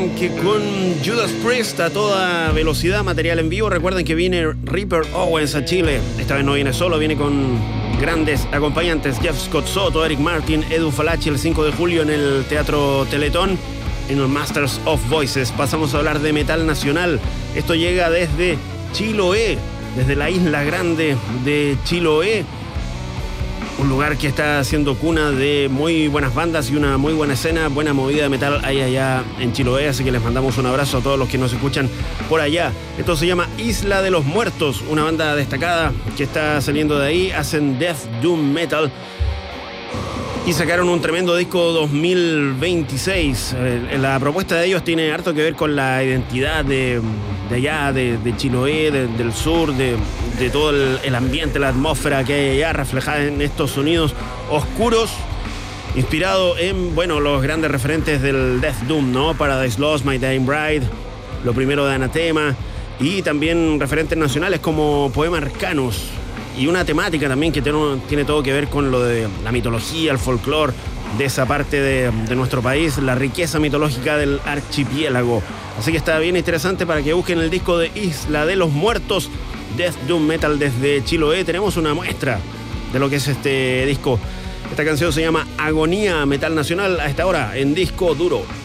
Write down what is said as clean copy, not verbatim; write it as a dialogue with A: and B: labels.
A: arranque con Judas Priest a toda velocidad, material en vivo. Recuerden que viene Ripper Owens a Chile. Esta vez no viene solo, viene con grandes acompañantes: Jeff Scott Soto, Eric Martin, Edu Falaschi, el 5 de julio en el Teatro Teletón, en el Masters of Voices. Pasamos a hablar de metal nacional. Esto llega desde Chiloé, desde la isla grande de Chiloé, un lugar que está siendo cuna de muy buenas bandas y una muy buena escena, buena movida de metal hay allá en Chiloé, así que les mandamos un abrazo a todos los que nos escuchan por allá. Esto se llama Isla de los Muertos, una banda destacada que está saliendo de ahí, hacen death doom metal y sacaron un tremendo disco 2026. La propuesta de ellos tiene harto que ver con la identidad de allá, de Chiloé, del sur, de todo el ambiente, la atmósfera que hay allá, reflejada en estos sonidos oscuros, inspirado en, los grandes referentes del Death Doom, ¿no? Paradise Lost, My Dying Bride, lo primero de Anathema, y también referentes nacionales como Poema Arcanus, y una temática también que tiene todo que ver con lo de la mitología, el folclore de esa parte de nuestro país, la riqueza mitológica del archipiélago. Así que está bien interesante para que busquen el disco de Isla de los Muertos, Death Doom Metal desde Chiloé. Tenemos una muestra de lo que es este disco. Esta canción se llama Agonía, metal nacional, a esta hora en Disco Duro.